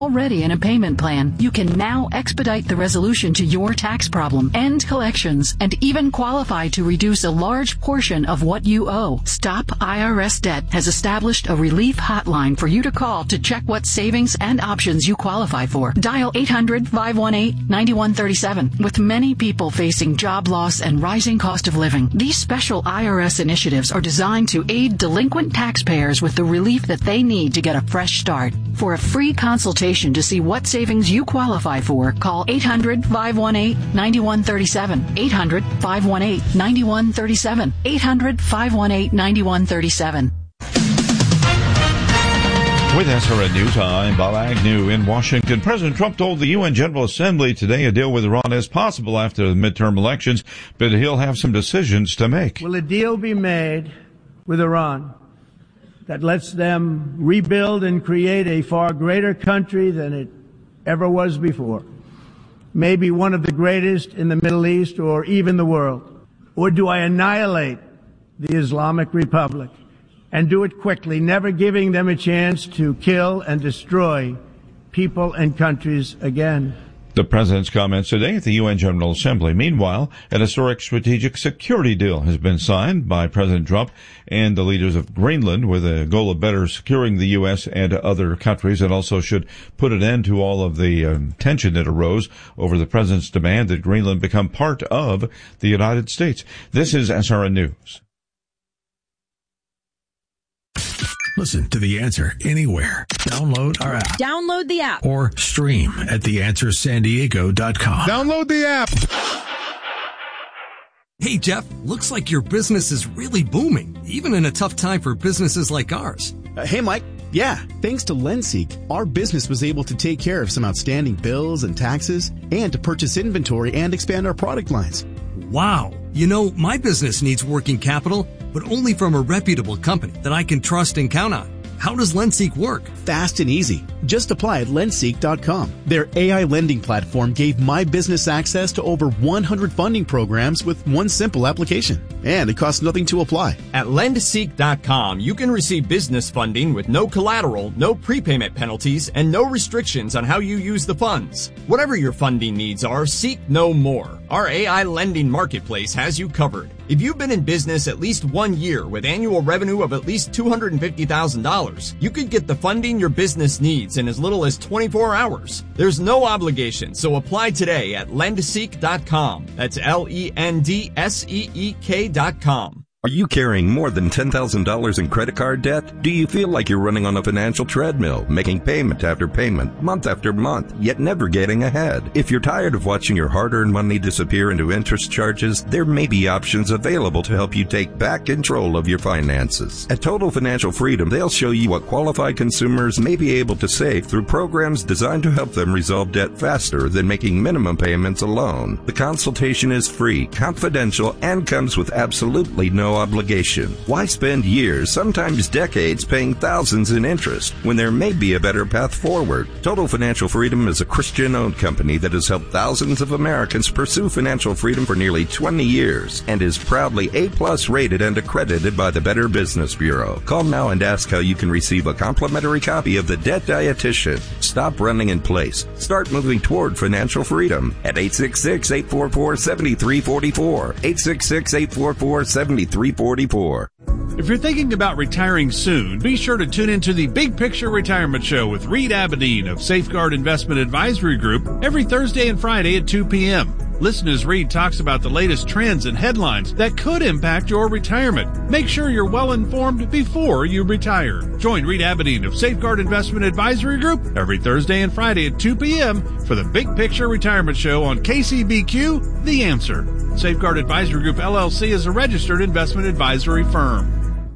Already in a payment plan, you can now expedite the resolution to your tax problem, end collections, and even qualify to reduce a large portion of what you owe. Stop IRS Debt has established a relief hotline for you to call to check what savings and options you qualify for. Dial 800-518-9137. With many people facing job loss and rising cost of living, these special IRS initiatives are designed to aid delinquent taxpayers with the relief that they need to get a fresh start. For a free consultation to see what savings you qualify for, call 800-518-9137. 800-518-9137. 800-518-9137. With SRN News, I'm Bob Agnew in Washington. President Trump told the UN General Assembly today a deal with Iran is possible after the midterm elections, but he'll have some decisions to make. Will a deal be made with Iran that lets them rebuild and create a far greater country than it ever was before? Maybe one of the greatest in the Middle East or even the world? Or do I annihilate the Islamic Republic and do it quickly, never giving them a chance to kill and destroy people and countries again? The president's comments today at the UN General Assembly. Meanwhile, an historic strategic security deal has been signed by President Trump and the leaders of Greenland with a goal of better securing the U.S. and other countries. It also should put an end to all of the tension that arose over the president's demand that Greenland become part of the United States. This is SRN News. Listen to The Answer anywhere. Download our app. Download the app. Or stream at theanswersandiego.com. Download the app. Hey, Jeff, looks like your business is really booming, even in a tough time for businesses like ours. Hey, Mike. Yeah, thanks to LendSeek, our business was able to take care of some outstanding bills and taxes and to purchase inventory and expand our product lines. Wow. You know, my business needs working capital, but only from a reputable company that I can trust and count on. How does LendSeek work? Fast and easy. Just apply at lendseek.com. Their AI lending platform gave my business access to over 100 funding programs with one simple application. And it costs nothing to apply. At lendseek.com, you can receive business funding with no collateral, no prepayment penalties, and no restrictions on how you use the funds. Whatever your funding needs are, seek no more. Our AI lending marketplace has you covered. If you've been in business at least 1 year with annual revenue of at least $250,000, you could get the funding your business needs in as little as 24 hours. There's no obligation, so apply today at lendseek.com. That's LENDSEEK.com. Are you carrying more than $10,000 in credit card debt? Do you feel like you're running on a financial treadmill, making payment after payment, month after month, yet never getting ahead? If you're tired of watching your hard-earned money disappear into interest charges, there may be options available to help you take back control of your finances. At Total Financial Freedom, they'll show you what qualified consumers may be able to save through programs designed to help them resolve debt faster than making minimum payments alone. The consultation is free, confidential, and comes with absolutely no obligation. Why spend years, sometimes decades, paying thousands in interest when there may be a better path forward? Total Financial Freedom is a Christian-owned company that has helped thousands of Americans pursue financial freedom for nearly 20 years and is proudly A+ rated and accredited by the Better Business Bureau. Call now and ask how you can receive a complimentary copy of The Debt Dietitian. Stop running in place. Start moving toward financial freedom at 866-844-7344. 866-844-7344. If you're thinking about retiring soon, be sure to tune into the Big Picture Retirement Show with Reed Abedin of Safeguard Investment Advisory Group every Thursday and Friday at 2 p.m. Listen as Reed talks about the latest trends and headlines that could impact your retirement. Make sure you're well informed before you retire. Join Reed Abedin of Safeguard Investment Advisory Group every Thursday and Friday at 2 p.m. for the Big Picture Retirement Show on KCBQ, The Answer. Safeguard Advisory Group, LLC is a registered investment advisory firm.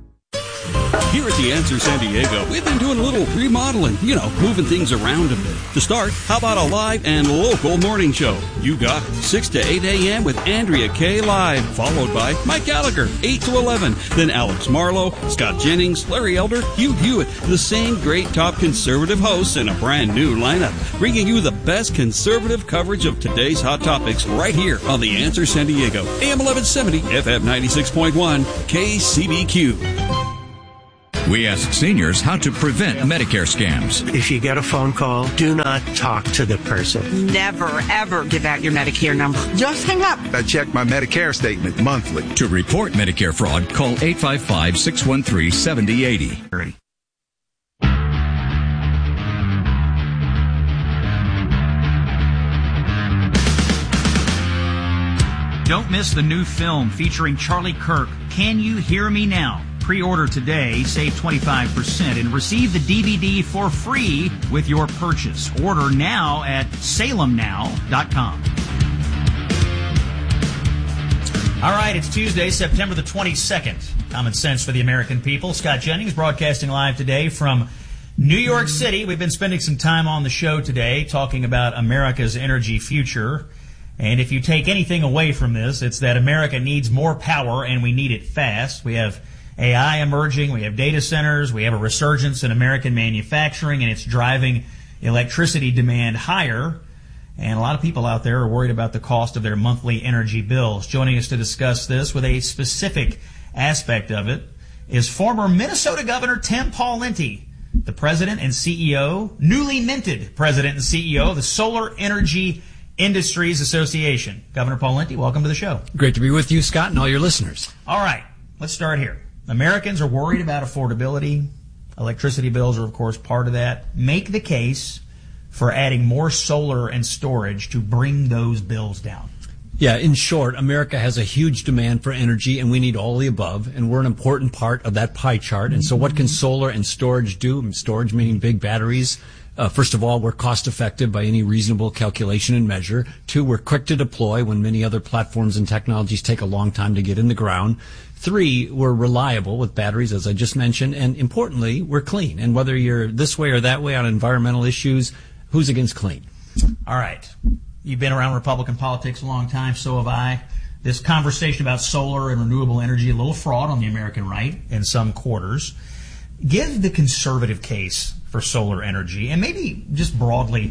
Here at The Answer San Diego, we've been doing a little remodeling, moving things around a bit. To start, how about a live and local morning show? You got 6 to 8 a.m. with Andrea Kaye live, followed by Mike Gallagher, 8 to 11. Then Alex Marlowe, Scott Jennings, Larry Elder, Hugh Hewitt, the same great top conservative hosts in a brand new lineup, bringing you the best conservative coverage of today's hot topics right here on The Answer San Diego, AM 1170, FM 96.1, KCBQ. We ask seniors how to prevent Medicare scams. If you get a phone call, do not talk to the person. Never, ever give out your Medicare number. Just hang up. I check my Medicare statement monthly. To report Medicare fraud, call 855-613-7080. Don't miss the new film featuring Charlie Kirk, Can You Hear Me Now? Pre-order today, save 25%, and receive the DVD for free with your purchase. Order now at salemnow.com. All right, it's Tuesday, September the 22nd. Common Sense for the American People. Scott Jennings broadcasting live today from New York City. We've been spending some time on the show today talking about America's energy future. And if you take anything away from this, it's that America needs more power and we need it fast. We have AI emerging, we have data centers, we have a resurgence in American manufacturing, and it's driving electricity demand higher. And a lot of people out there are worried about the cost of their monthly energy bills. Joining us to discuss this with a specific aspect of it is former Minnesota Governor Tim Pawlenty, the president and CEO, newly minted president and CEO of the Solar Energy Industries Association. Governor Pawlenty, welcome to the show. Great to be with you, Scott, and all your listeners. All right, let's start here. Americans are worried about affordability. Electricity bills are, of course, part of that. Make the case for adding more solar and storage to bring those bills down. Yeah, in short, America has a huge demand for energy, and we need all the above, and we're an important part of that pie chart. And so what can solar and storage do? Storage meaning big batteries. First of all, we're cost effective by any reasonable calculation and measure. Two, we're quick to deploy when many other platforms and technologies take a long time to get in the ground. Three, we're reliable with batteries, as I just mentioned. And importantly, we're clean. And whether you're this way or that way on environmental issues, who's against clean? All right. You've been around Republican politics a long time, so have I. This conversation about solar and renewable energy, a little fraud on the American right in some quarters. Give the conservative case for solar energy, and maybe just broadly,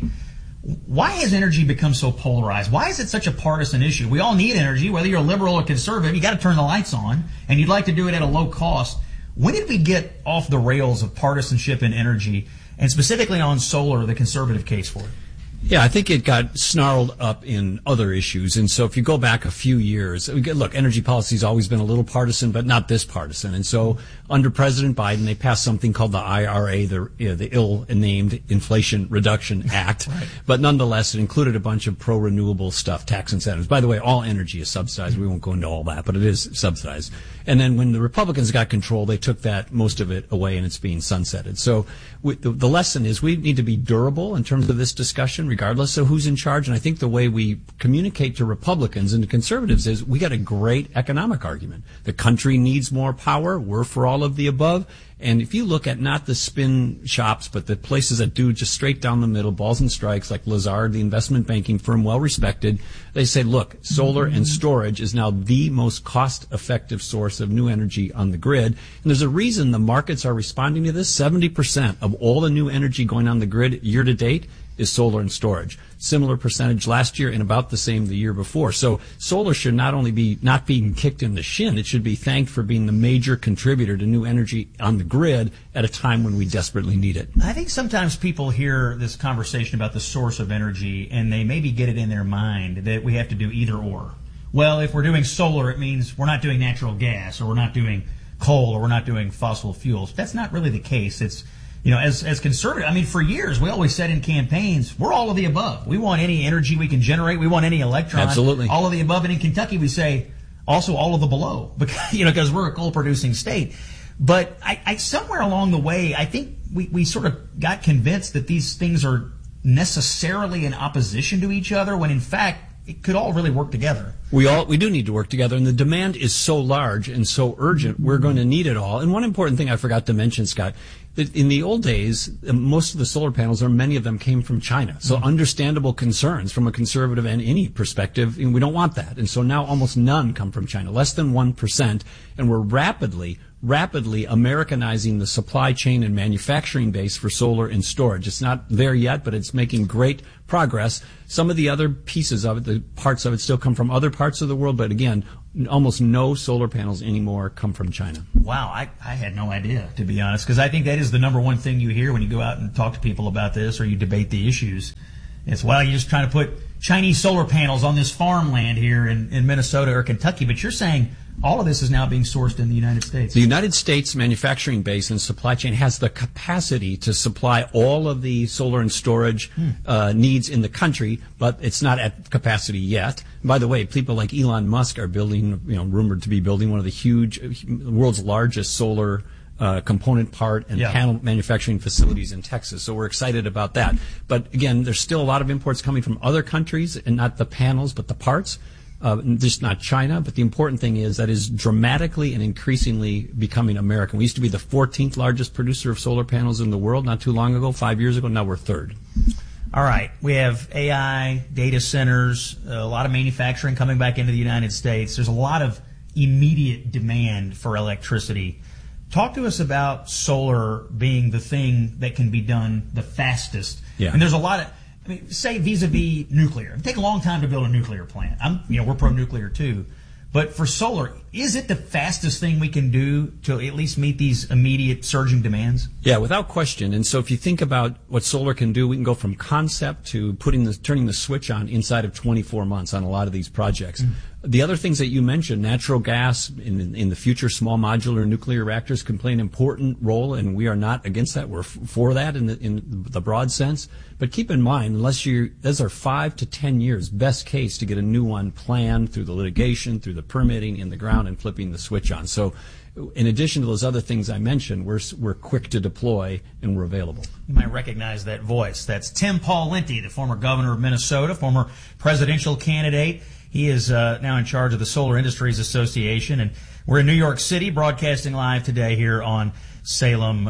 why has energy become so polarized? Why is it such a partisan issue? We all need energy, whether you're liberal or conservative. You got to turn the lights on, and you'd like to do it at a low cost. When did we get off the rails of partisanship in energy, and specifically on solar, the conservative case for it? Yeah, I think it got snarled up in other issues. And so if you go back a few years, look, energy policy's always been a little partisan, but not this partisan. And so under President Biden, they passed something called the IRA, the ill-named Inflation Reduction Act. Right. But nonetheless, it included a bunch of pro-renewable stuff, tax incentives. By the way, all energy is subsidized. We won't go into all that, but it is subsidized. And then when the Republicans got control, they took most of it away, and it's being sunsetted. So the lesson is we need to be durable in terms of this discussion, regardless of who's in charge. And I think the way we communicate to Republicans and to conservatives is we got a great economic argument. The country needs more power. We're for all of the above. And if you look at not the spin shops, but the places that do just straight down the middle, balls and strikes, like Lazard, the investment banking firm, well respected, they say, look, solar and storage is now the most cost-effective source of new energy on the grid. And there's a reason the markets are responding to this. 70% of all the new energy going on the grid year to date is solar and storage. Similar percentage last year and about the same the year before. So solar should not only be not being kicked in the shin, it should be thanked for being the major contributor to new energy on the grid at a time when we desperately need it. I think sometimes people hear this conversation about the source of energy and they maybe get it in their mind that we have to do either or. Well, if we're doing solar, it means we're not doing natural gas, or we're not doing coal, or we're not doing fossil fuels. That's not really the case. It's as conservative, I mean, for years, we always said in campaigns, we're all of the above. We want any energy we can generate. We want any electron. Absolutely. All of the above. And in Kentucky, we say also all of the below, because we're a coal-producing state. But I somewhere along the way, I think we sort of got convinced that these things are necessarily in opposition to each other, when in fact, it could all really work together. We do need to work together, and the demand is so large and so urgent, we're going to need it all. And one important thing I forgot to mention, Scott, that in the old days, most of the solar panels, or many of them, came from China. So understandable concerns from a conservative and any perspective, and we don't want that. And so now almost none come from China, less than 1%, and we're rapidly Americanizing the supply chain and manufacturing base for solar and storage. It's not there yet, but it's making great progress. Some of the other pieces of it, the parts of it, still come from other parts of the world, but again, almost no solar panels anymore come from China. Wow, I had no idea, to be honest, because I think that is the number one thing you hear when you go out and talk to people about this or you debate the issues. It's, well, you're just trying to put Chinese solar panels on this farmland here in Minnesota or Kentucky, but you're saying all of this is now being sourced in the United States. The United States manufacturing base and supply chain has the capacity to supply all of the solar and storage needs in the country, but it's not at capacity yet. By the way, people like Elon Musk are building, rumored to be building one of the world's largest solar component part and panel manufacturing facilities in Texas. So we're excited about that. But again, there's still a lot of imports coming from other countries, and not the panels, but the parts. Just not China, but the important thing is that is dramatically and increasingly becoming American. We used to be the 14th largest producer of solar panels in the world not too long ago, 5 years ago. Now we're third. All right. We have AI, data centers, a lot of manufacturing coming back into the United States. There's a lot of immediate demand for electricity. Talk to us about solar being the thing that can be done the fastest. Yeah. And there's a lot of, say vis-a-vis nuclear. It take a long time to build a nuclear plant. We're pro-nuclear too. But for solar, is it the fastest thing we can do to at least meet these immediate surging demands? Yeah, without question. And so if you think about what solar can do, we can go from concept to turning the switch on inside of 24 months on a lot of these projects. Mm-hmm. The other things that you mentioned, natural gas, in the future, small modular nuclear reactors can play an important role, and we are not against that. We're for that in the broad sense. But keep in mind, those are 5 to 10 years, best case, to get a new one planned through the litigation, through the permitting in the ground, and flipping the switch on. So in addition to those other things I mentioned, we're quick to deploy and we're available. You might recognize that voice. That's Tim Pawlenty, the former governor of Minnesota, former presidential candidate. He is now in charge of the Solar Industries Association, and we're in New York City, broadcasting live today here on Salem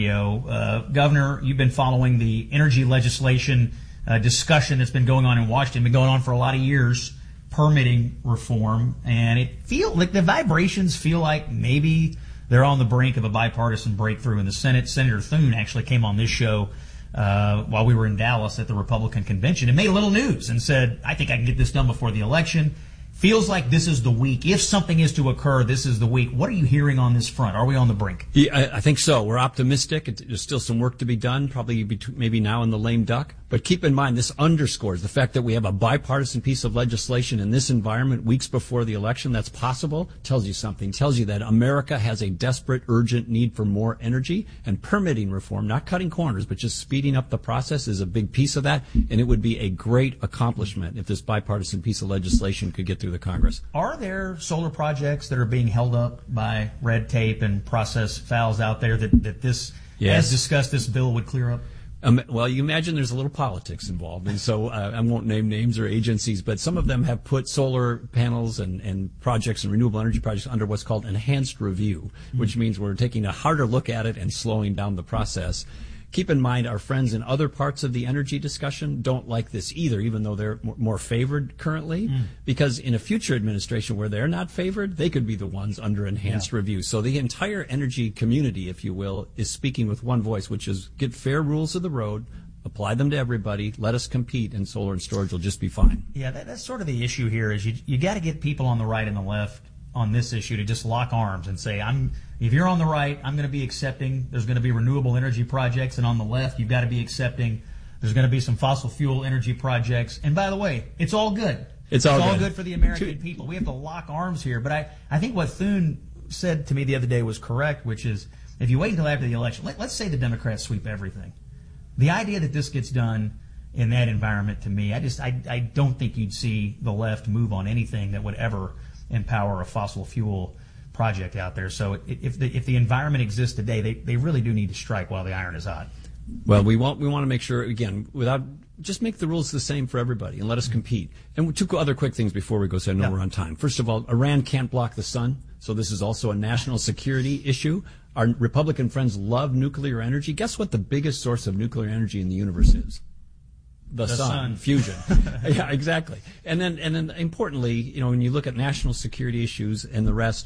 Radio. Governor, you've been following the energy legislation discussion that's been going on in Washington, been going on for a lot of years, permitting reform, and it feels like the vibrations feel like maybe they're on the brink of a bipartisan breakthrough in the Senate. Senator Thune actually came on this show while we were in Dallas at the Republican convention and made a little news and said, I think I can get this done before the election. Feels like this is the week. If something is to occur, this is the week. What are you hearing on this front? Are we on the brink? Yeah, I think so. We're optimistic. There's still some work to be done, probably maybe now in the lame duck. But keep in mind, this underscores the fact that we have a bipartisan piece of legislation in this environment weeks before the election that's possible. Tells you something. Tells you that America has a desperate, urgent need for more energy, and permitting reform, not cutting corners, but just speeding up the process, is a big piece of that. And it would be a great accomplishment if this bipartisan piece of legislation could get through the Congress. Are there solar projects that are being held up by red tape and process fouls out there that this, as discussed, this bill would clear up? Well, you imagine there's a little politics involved, and so I won't name names or agencies, but some of them have put solar panels and projects and renewable energy projects under what's called enhanced review, which means we're taking a harder look at it and slowing down the process. Keep in mind, our friends in other parts of the energy discussion don't like this either, even though they're more favored currently, because in a future administration where they're not favored, they could be the ones under enhanced review. So the entire energy community, if you will, is speaking with one voice, which is get fair rules of the road, apply them to everybody, let us compete, and solar and storage will just be fine. Yeah, that's sort of the issue here is you got to get people on the right and the left on this issue to just lock arms and say, if you're on the right, I'm going to be accepting there's going to be renewable energy projects, and on the left, you've got to be accepting there's going to be some fossil fuel energy projects. And by the way, it's all good. It's all good for the American people. We have to lock arms here. But I think what Thune said to me the other day was correct, which is if you wait until after the election, let's say the Democrats sweep everything. The idea that this gets done in that environment, to me, I don't think you'd see the left move on anything that would ever empower a fossil fuel project out there. So if the environment exists today, they really do need to strike while the iron is hot. Well, we want to make sure, again, just make the rules the same for everybody and let us compete. And two other quick things before we go, so I know we're on time. First of all, Iran can't block the sun, so this is also a national security issue. Our Republican friends love nuclear energy. Guess what the biggest source of nuclear energy in the universe is? The sun. Fusion. Yeah, exactly. And then importantly, when you look at national security issues and the rest,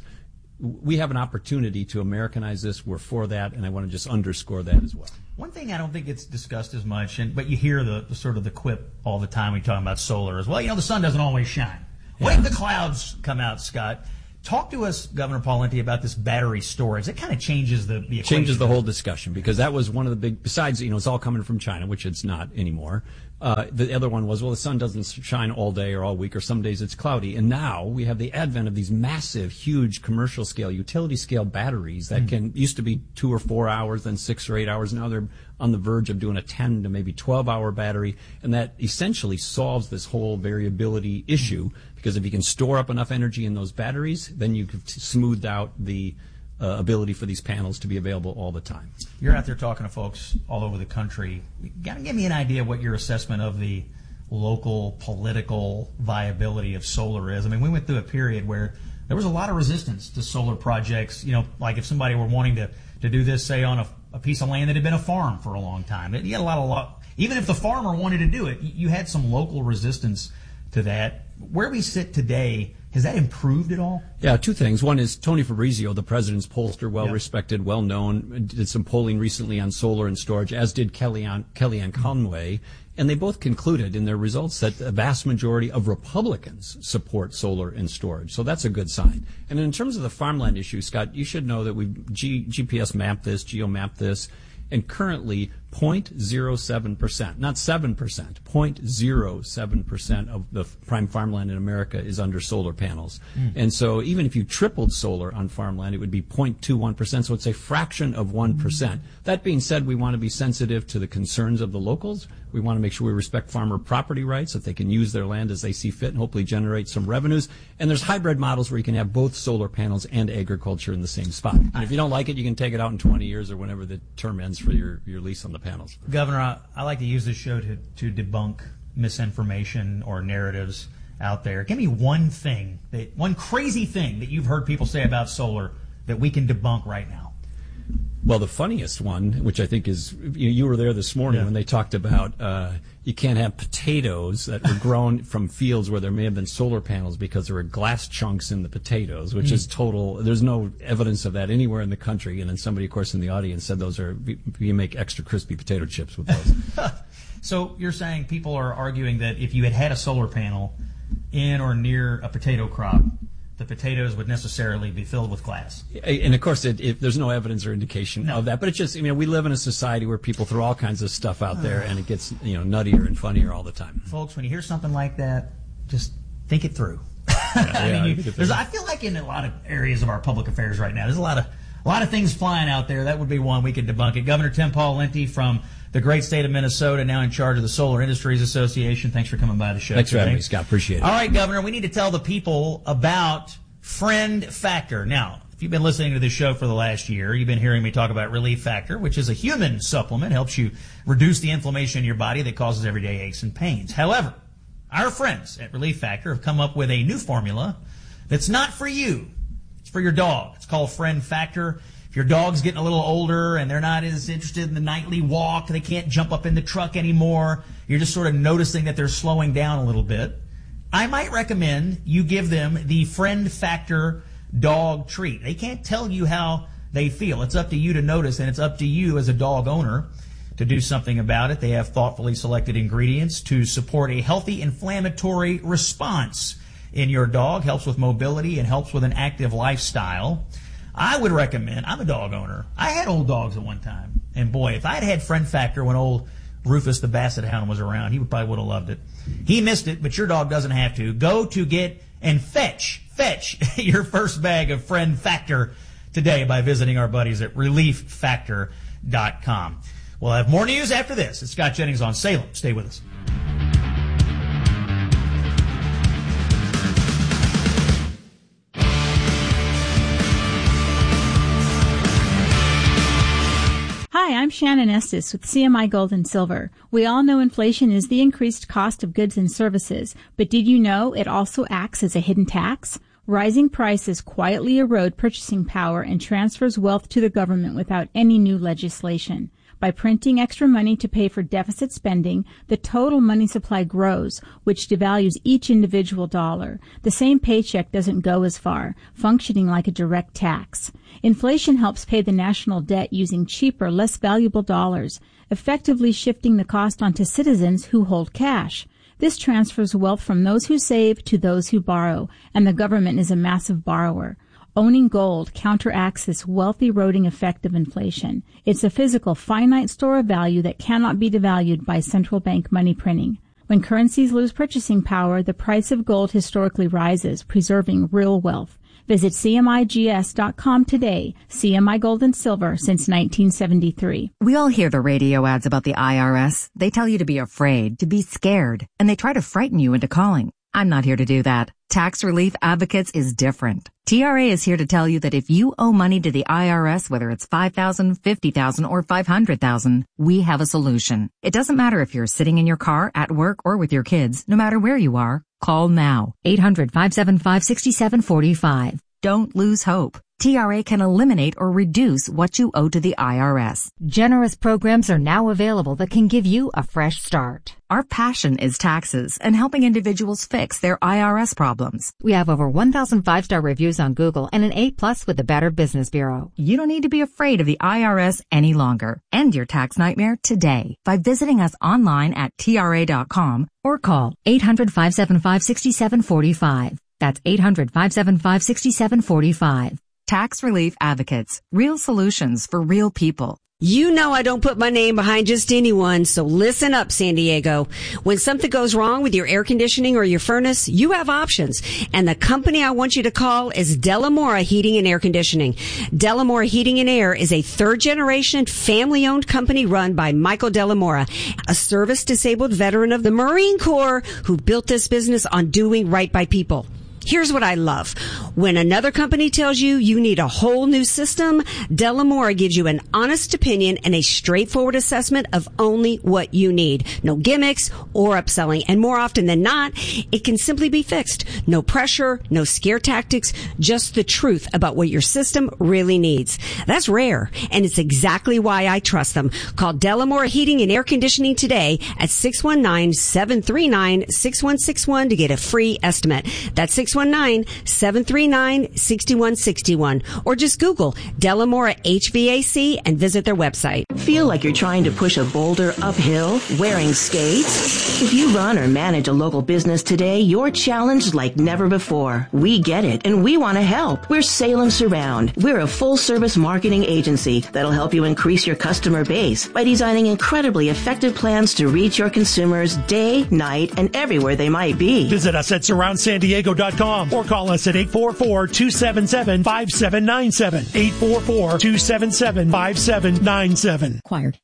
we have an opportunity to Americanize this. We're for that, and I want to just underscore that as well. One thing I don't think gets discussed as much, but you hear the sort of the quip all the time when you're talking about solar as well. The sun doesn't always shine. Wait, the clouds come out, Scott. Talk to us, Governor Pawlenty, about this battery storage. It kind of changes the equation. Changes the whole discussion, because that was one of the big, besides, it's all coming from China, which it's not anymore. The other one was, well, the sun doesn't shine all day or all week, or some days it's cloudy. And now we have the advent of these massive, huge commercial scale, utility scale batteries that used to be 2 or 4 hours, then 6 or 8 hours. Now they're on the verge of doing a 10 to maybe 12-hour battery. And that essentially solves this whole variability issue, because if you can store up enough energy in those batteries, then you can smooth out the ability for these panels to be available all the time. You're out there talking to folks all over the country. You got to give me an idea of what your assessment of the local political viability of solar is. I mean, we went through a period where there was a lot of resistance to solar projects. Like if somebody were wanting to do this, say, on a piece of land that had been a farm for a long time. You had a lot, even if the farmer wanted to do it, you had some local resistance to that. Where we sit today, has that improved at all? Yeah, 2 things. One is Tony Fabrizio, the president's pollster, well-respected, well-known, did some polling recently on solar and storage, as did Kellyanne Conway, and they both concluded in their results that the vast majority of Republicans support solar and storage. So that's a good sign. And in terms of the farmland issue, Scott, you should know that we've GPS mapped this, geo-mapped this, and currently 0.07%, not 7%, 0.07% of the prime farmland in America is under solar panels. And so even if you tripled solar on farmland, it would be 0.21%, so it's a fraction of 1%. That being said, we want to be sensitive to the concerns of the locals. We want to make sure we respect farmer property rights, that they can use their land as they see fit and hopefully generate some revenues. And there's hybrid models where you can have both solar panels and agriculture in the same spot. And if you don't like it, you can take it out in 20 years or whenever the term ends for your lease on the panels. Governor, I like to use this show to debunk misinformation or narratives out there. Give me one crazy thing that you've heard people say about solar that we can debunk right now. Well, the funniest one, which I think is, you were there this morning when they talked about you can't have potatoes that were grown from fields where there may have been solar panels because there were glass chunks in the potatoes, which is total. There's no evidence of that anywhere in the country. And then somebody, of course, in the audience said you make extra crispy potato chips with those. So you're saying people are arguing that if you had a solar panel in or near a potato crop, the potatoes would necessarily be filled with glass. And of course, there's no evidence or indication of that. But it's just, we live in a society where people throw all kinds of stuff out there, and it gets, nuttier and funnier all the time. Folks, when you hear something like that, just think it through. I feel like in a lot of areas of our public affairs right now, there's a lot of things flying out there. That would be one we could debunk it. Governor Tim Pawlenty from the great state of Minnesota, now in charge of the Solar Industries Association. Thanks for coming by the show. Thanks for having me, Scott. Appreciate it. All right, Governor, we need to tell the people about Friend Factor. Now, if you've been listening to this show for the last year, you've been hearing me talk about Relief Factor, which is a human supplement, helps you reduce the inflammation in your body that causes everyday aches and pains. However, our friends at Relief Factor have come up with a new formula that's not for you. It's for your dog. It's called Friend Factor. Your dog's getting a little older and they're not as interested in the nightly walk, they can't jump up in the truck anymore, you're just sort of noticing that they're slowing down a little bit, I might recommend you give them the Friend Factor dog treat. They can't tell you how they feel. It's up to you to notice, and it's up to you as a dog owner to do something about it. They have thoughtfully selected ingredients to support a healthy inflammatory response in your dog, helps with mobility and helps with an active lifestyle. I would recommend, I'm a dog owner. I had old dogs at one time. And boy, if I'd had Friend Factor when old Rufus the Basset Hound was around, he probably would have loved it. He missed it, but your dog doesn't have to. Go to get and fetch your first bag of Friend Factor today by visiting our buddies at ReliefFactor.com. We'll have more news after this. It's Scott Jennings on Salem. Stay with us. Hi, I'm Shannon Estes with CMI Gold and Silver. We all know inflation is the increased cost of goods and services, but did you know it also acts as a hidden tax? Rising prices quietly erode purchasing power and transfers wealth to the government without any new legislation. By printing extra money to pay for deficit spending, the total money supply grows, which devalues each individual dollar. The same paycheck doesn't go as far, functioning like a direct tax. Inflation helps pay the national debt using cheaper, less valuable dollars, effectively shifting the cost onto citizens who hold cash. This transfers wealth from those who save to those who borrow, and the government is a massive borrower. Owning gold counteracts this wealth-eroding effect of inflation. It's a physical, finite store of value that cannot be devalued by central bank money printing. When currencies lose purchasing power, the price of gold historically rises, preserving real wealth. Visit CMIGS.com today. CMI Gold and Silver since 1973. We all hear the radio ads about the IRS. They tell you to be afraid, to be scared, and they try to frighten you into calling. I'm not here to do that. Tax Relief Advocates is different. TRA is here to tell you that if you owe money to the IRS, whether it's $5,000, $50,000, or $500,000, we have a solution. It doesn't matter if you're sitting in your car, at work, or with your kids. No matter where you are, call now. 800-575-6745. Don't lose hope. TRA can eliminate or reduce what you owe to the IRS. Generous programs are now available that can give you a fresh start. Our passion is taxes and helping individuals fix their IRS problems. We have over 1,000 5-star reviews on Google and an A+ with the Better Business Bureau. You don't need to be afraid of the IRS any longer. End your tax nightmare today by visiting us online at TRA.com or call 800-575-6745. That's 800-575-6745. Tax Relief Advocates. Real solutions for real people. You know I don't put my name behind just anyone, so listen up, San Diego. When something goes wrong with your air conditioning or your furnace, you have options. And the company I want you to call is Delamora Heating and Air Conditioning. Delamora Heating and Air is a third-generation, family-owned company run by Michael Delamora, a service-disabled veteran of the Marine Corps who built this business on doing right by people. Here's what I love. When another company tells you you need a whole new system, Delamora gives you an honest opinion and a straightforward assessment of only what you need. No gimmicks or upselling. And more often than not, it can simply be fixed. No pressure, no scare tactics, just the truth about what your system really needs. That's rare, and it's exactly why I trust them. Call Delamora Heating and Air Conditioning today at 619-739-6161 to get a free estimate. That's 619-739-6161. Or just Google Delamora HVAC and visit their website. Feel like you're trying to push a boulder uphill wearing skates? If you run or manage a local business today, you're challenged like never before. We get it, and we want to help. We're Salem Surround. We're a full-service marketing agency that'll help you increase your customer base by designing incredibly effective plans to reach your consumers day, night, and everywhere they might be. Visit us at surroundsandiego.com or call us at 844-277-5797. 844-277-5797. Acquired.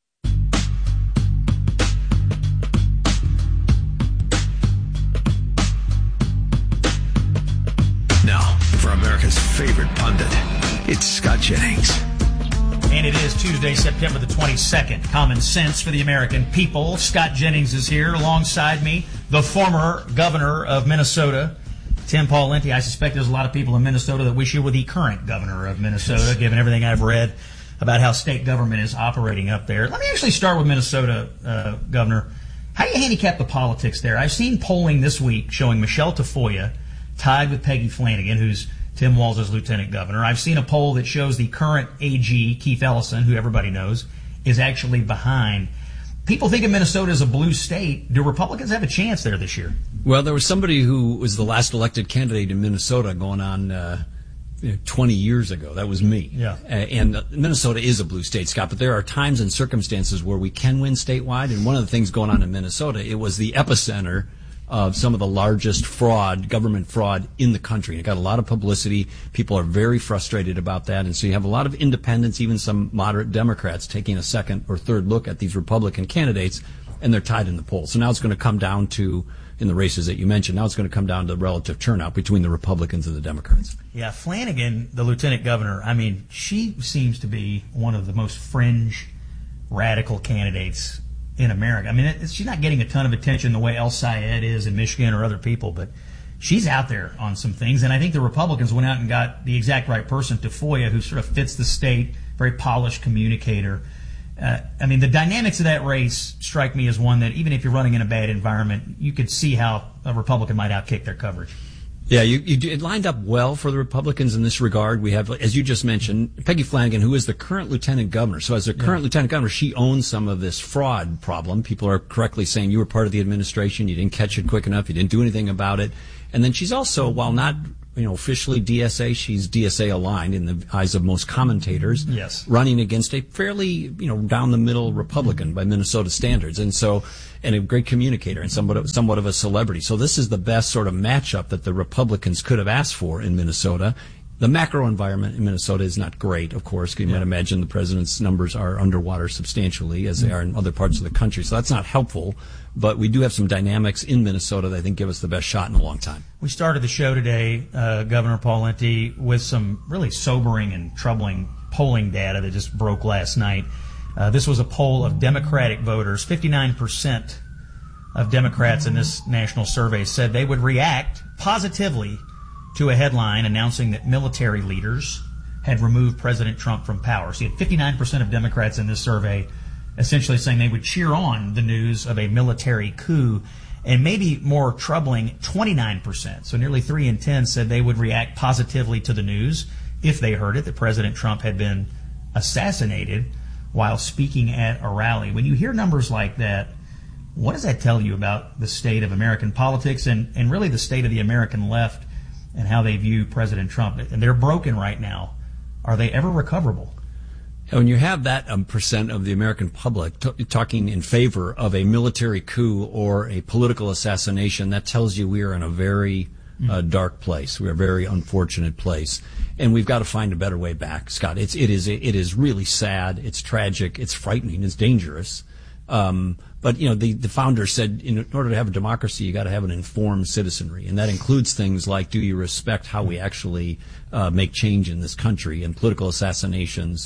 Now, for America's favorite pundit, it's Scott Jennings. And it is Tuesday, September the 22nd. Common sense for the American people. Scott Jennings is here alongside me, the former governor of Minnesota, Tim Pawlenty. I suspect there's a lot of people in Minnesota that wish you were the current governor of Minnesota, given everything I've read about how state government is operating up there. Let me actually start with Minnesota, Governor. How do you handicap the politics there? I've seen polling this week showing Michelle Tafoya tied with Peggy Flanagan, who's Tim Walz's lieutenant governor. I've seen a poll that shows the current AG, Keith Ellison, who everybody knows, is actually behind. People think of Minnesota as a blue state. Do Republicans have a chance there this year? Well, there was somebody who was the last elected candidate in Minnesota going on 20 years ago. That was me. Yeah. And Minnesota is a blue state, Scott, but there are times and circumstances where we can win statewide. And one of the things going on in Minnesota, it was the epicenter of some of the largest fraud, government fraud in the country. It got a lot of publicity. People are very frustrated about that. And so you have a lot of independents, even some moderate Democrats, taking a second or third look at these Republican candidates, and they're tied in the polls. So now it's going to come down to, in the races that you mentioned, now it's going to come down to relative turnout between the Republicans and the Democrats. Yeah, Flanagan, the lieutenant governor, I mean, she seems to be one of the most fringe radical candidates in America. I mean, she's not getting a ton of attention the way El Sayed is in Michigan or other people, but she's out there on some things. And I think the Republicans went out and got the exact right person, Tafoya, who sort of fits the state, very polished communicator. I mean, the dynamics of that race strike me as one that even if you're running in a bad environment, you could see how a Republican might outkick their coverage. Yeah, it lined up well for the Republicans in this regard. We have, as you just mentioned, Peggy Flanagan, who is the current lieutenant governor. So as the current lieutenant governor, she owns some of this fraud problem. People are correctly saying you were part of the administration, you didn't catch it quick enough, you didn't do anything about it. And then she's also, while not officially DSA, she's DSA aligned in the eyes of most commentators. Yes. Running against a fairly, down the middle Republican by Minnesota standards. And a great communicator and somewhat of a celebrity. So this is the best sort of matchup that the Republicans could have asked for in Minnesota. The macro environment in Minnesota is not great, of course. You might imagine the president's numbers are underwater substantially, as they are in other parts of the country. So that's not helpful. But we do have some dynamics in Minnesota that I think give us the best shot in a long time. We started the show today, Governor Pawlenty, with some really sobering and troubling polling data that just broke last night. This was a poll of Democratic voters. 59% of Democrats in this national survey said they would react positively to a headline announcing that military leaders had removed President Trump from power. So you had 59% of Democrats in this survey essentially saying they would cheer on the news of a military coup. And maybe more troubling, 29%, so nearly 3 in 10, said they would react positively to the news if they heard it, that President Trump had been assassinated while speaking at a rally. When you hear numbers like that, what does that tell you about the state of American politics and really the state of the American left and how they view President Trump? And they're broken right now. Are they ever recoverable? When you have that percent of the American public talking in favor of a military coup or a political assassination, that tells you we are in a very dark place. We're a very unfortunate place. And we've got to find a better way back, Scott. It is really sad. It's tragic. It's frightening. It's dangerous. But the founders said in order to have a democracy, you got to have an informed citizenry, and that includes things like, do you respect how we actually make change in this country? And political assassinations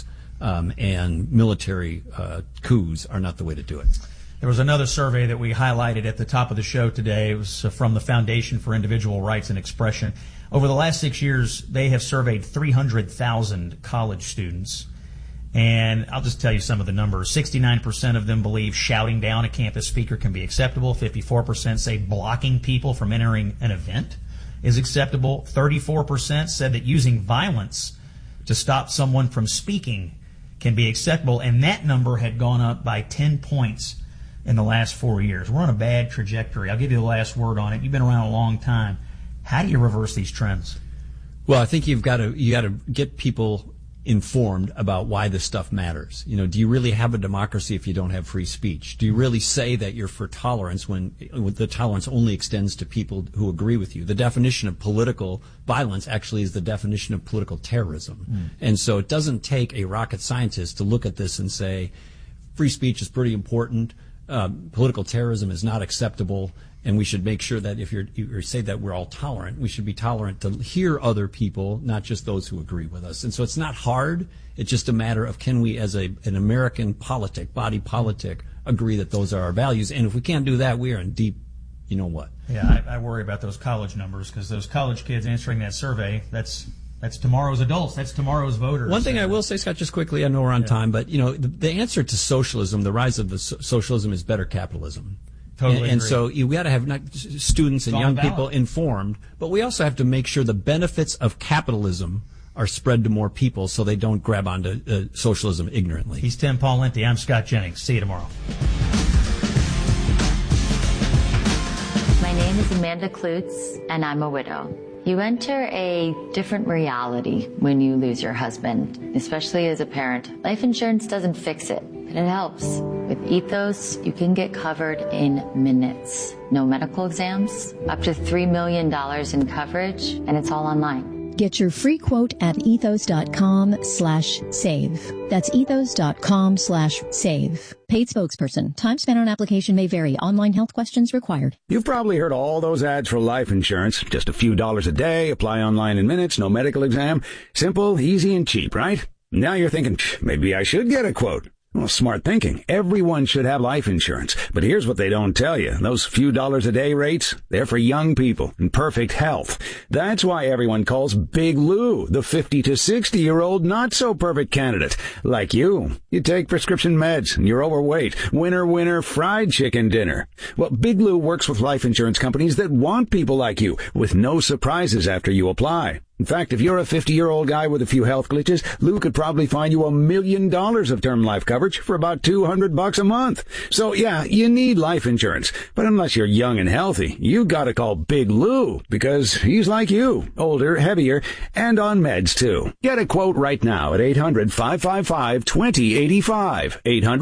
and military coups are not the way to do it. There was another survey that we highlighted at the top of the show today. It was from the Foundation for Individual Rights and Expression. Over the last 6 years, they have surveyed 300,000 college students. And I'll just tell you some of the numbers. 69% of them believe shouting down a campus speaker can be acceptable. 54% say blocking people from entering an event is acceptable. 34% said that using violence to stop someone from speaking can be acceptable. And that number had gone up by 10 points in the last 4 years. We're on a bad trajectory. I'll give you the last word on it. You've been around a long time. How do you reverse these trends? Well, I think you got to get people informed about why this stuff matters. Do you really have a democracy if you don't have free speech? Do you really say that you're for tolerance when the tolerance only extends to people who agree with you? The definition of political violence actually is the definition of political terrorism. And so it doesn't take a rocket scientist to look at this and say, free speech is pretty important. Political terrorism is not acceptable. And we should make sure that if you say that we're all tolerant, we should be tolerant to hear other people, not just those who agree with us. And so it's not hard. It's just a matter of can we, as an American body politic, agree that those are our values. And if we can't do that, we are in deep, what? Yeah, I worry about those college numbers because those college kids answering that survey, that's tomorrow's adults. That's tomorrow's voters. One thing I will say, Scott, just quickly, I know we're on time, but, the answer to socialism, the rise of socialism is better capitalism. Totally and so we got to have students and young people informed, but we also have to make sure the benefits of capitalism are spread to more people so they don't grab onto socialism ignorantly. He's Tim Pawlenty. I'm Scott Jennings. See you tomorrow. My name is Amanda Klutz, and I'm a widow. You enter a different reality when you lose your husband, especially as a parent. Life insurance doesn't fix it, but it helps. With Ethos, you can get covered in minutes. No medical exams, up to $3 million in coverage, and it's all online. Get your free quote at ethos.com/save. That's ethos.com/save. Paid spokesperson. Time spent on application may vary. Online health questions required. You've probably heard all those ads for life insurance. Just a few dollars a day, apply online in minutes, no medical exam. Simple, easy, and cheap, right? Now you're thinking, maybe I should get a quote. Well, smart thinking. Everyone should have life insurance. But here's what they don't tell you. Those few dollars a day rates, they're for young people in perfect health. That's why everyone calls Big Lou the 50 to 60-year-old not-so-perfect candidate. Like you. You take prescription meds and you're overweight. Winner, fried chicken dinner. Well, Big Lou works with life insurance companies that want people like you with no surprises after you apply. In fact, if you're a 50-year-old guy with a few health glitches, Lou could probably find you $1 million of term life coverage for about $200 a month. So yeah, you need life insurance. But unless you're young and healthy, you gotta call Big Lou because he's like you, older, heavier, and on meds too. Get a quote right now at 800-555-2085.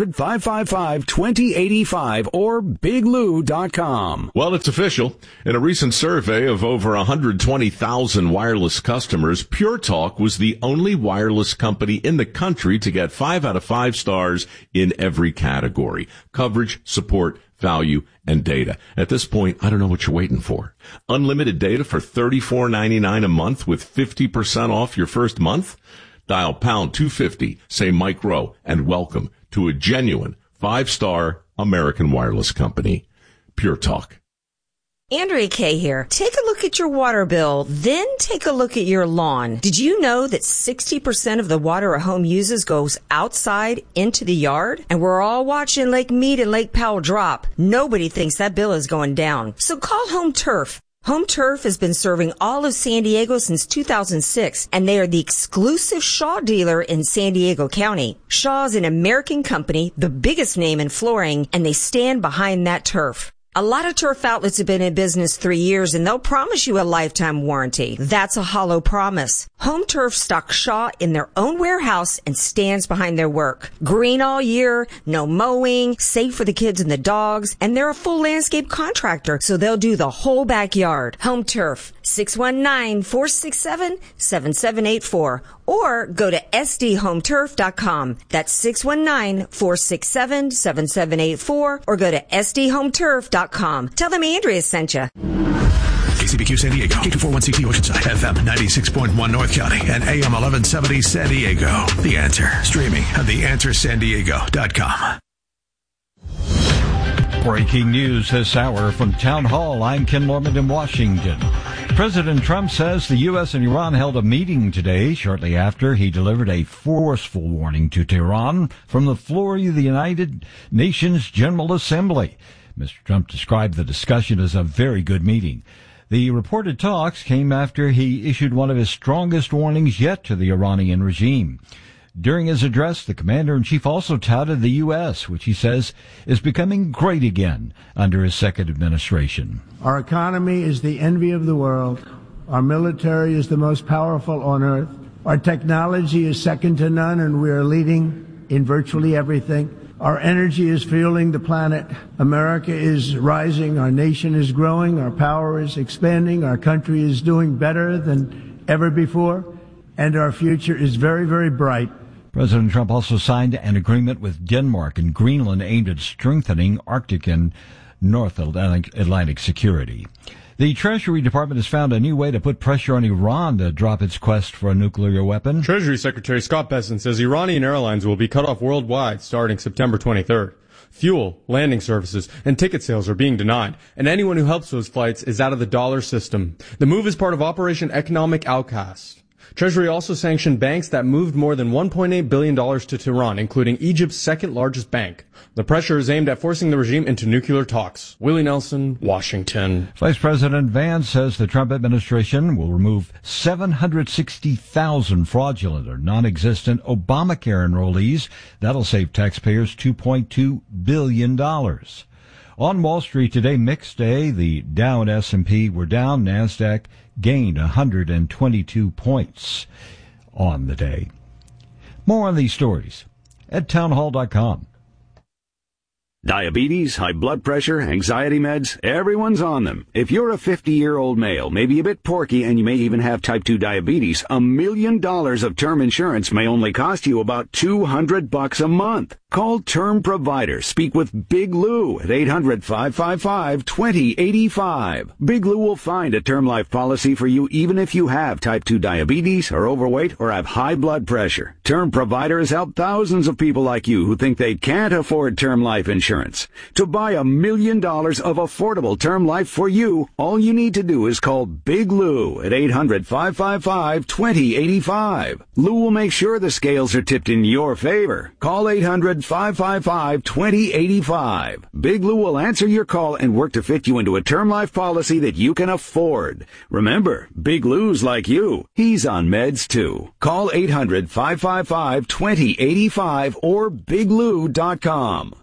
800-555-2085 or biglou.com. Well, it's official. In a recent survey of over 120,000 wireless customers, Pure Talk was the only wireless company in the country to get 5 out of 5 stars in every category: coverage, support, value, and data. At this point, I don't know what you're waiting for. Unlimited data for $34.99 a month with 50% off your first month? Dial pound 250, say Mike Rowe, and welcome to a genuine 5-star American wireless company. Pure Talk. Andrea Kay here. Take a look at your water bill, then take a look at your lawn. Did you know that 60% of the water a home uses goes outside into the yard? And we're all watching Lake Mead and Lake Powell drop. Nobody thinks that bill is going down. So call Home Turf. Home Turf has been serving all of San Diego since 2006, and they are the exclusive Shaw dealer in San Diego County. Shaw is an American company, the biggest name in flooring, and they stand behind that turf. A lot of turf outlets have been in business 3 years, and they'll promise you a lifetime warranty. That's a hollow promise. Home Turf stocks Shaw in their own warehouse and stands behind their work. Green all year, no mowing, safe for the kids and the dogs, and they're a full landscape contractor, so they'll do the whole backyard. Home Turf, 619-467-7784, or go to sdhometurf.com. That's 619-467-7784, or go to sdhometurf.com. Tell them Andrea sent you. KCBQ San Diego, K241CT Oceanside, FM 96.1 North County, and AM 1170 San Diego. The Answer, streaming at theanswersandiego.com. Breaking news this hour from Town Hall. I'm Ken Lorman in Washington. President Trump says the U.S. and Iran held a meeting today shortly after he delivered a forceful warning to Tehran from the floor of the United Nations General Assembly. Mr. Trump described the discussion as a very good meeting. The reported talks came after he issued one of his strongest warnings yet to the Iranian regime. During his address, the commander-in-chief also touted the U.S., which he says is becoming great again under his second administration. Our economy is the envy of the world. Our military is the most powerful on earth. Our technology is second to none, and we are leading in virtually everything. Our energy is fueling the planet. America is rising. Our nation is growing. Our power is expanding. Our country is doing better than ever before. And our future is very, very bright. President Trump also signed an agreement with Denmark and Greenland aimed at strengthening Arctic and North Atlantic security. The Treasury Department has found a new way to put pressure on Iran to drop its quest for a nuclear weapon. Treasury Secretary Scott Bessent says Iranian airlines will be cut off worldwide starting September 23rd. Fuel, landing services, and ticket sales are being denied, and anyone who helps those flights is out of the dollar system. The move is part of Operation Economic Outcast. Treasury also sanctioned banks that moved more than $1.8 billion to Tehran, including Egypt's second largest bank. The pressure is aimed at forcing the regime into nuclear talks. Willie Nelson, Washington. Vice President Vance says the Trump administration will remove 760,000 fraudulent or non-existent Obamacare enrollees. That'll save taxpayers $2.2 billion. On Wall Street today, mixed day. The Dow and S&P were down. NASDAQ gained 122 points on the day. More on these stories at townhall.com. Diabetes, high blood pressure, anxiety meds, everyone's on them. If you're a 50-year-old male, maybe a bit porky, and you may even have type 2 diabetes, $1 million of term insurance may only cost you about $200 a month. Call Term Provider. Speak with Big Lou at 800-555-2085. Big Lou will find a term life policy for you even if you have type 2 diabetes, are overweight, or have high blood pressure. Term Provider has helped thousands of people like you who think they can't afford term life insurance. To buy $1 million of affordable term life for you, all you need to do is call Big Lou at 800-555-2085. Lou will make sure the scales are tipped in your favor. Call 800-555-2085. Big Lou will answer your call and work to fit you into a term life policy that you can afford. Remember, Big Lou's like you. He's on meds too. Call 800-555-2085 or biglou.com.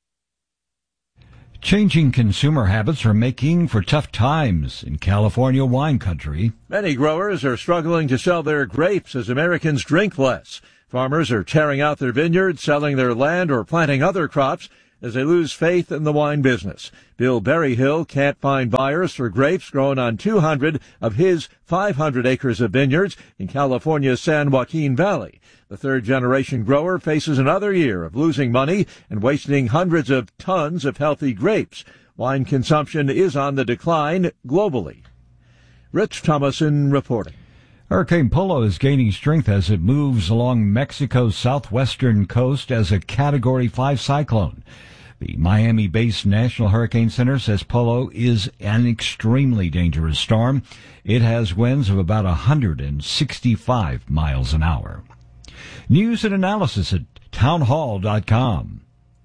Changing consumer habits are making for tough times in California wine country. Many growers are struggling to sell their grapes as Americans drink less. Farmers are tearing out their vineyards, selling their land, or planting other crops as they lose faith in the wine business. Bill Berryhill can't find buyers for grapes grown on 200 of his 500 acres of vineyards in California's San Joaquin Valley. The third-generation grower faces another year of losing money and wasting hundreds of tons of healthy grapes. Wine consumption is on the decline globally. Rich Thomason reporting. Hurricane Polo is gaining strength as it moves along Mexico's southwestern coast as a Category 5 cyclone. The Miami-based National Hurricane Center says Polo is an extremely dangerous storm. It has winds of about 165 miles an hour. News and analysis at townhall.com.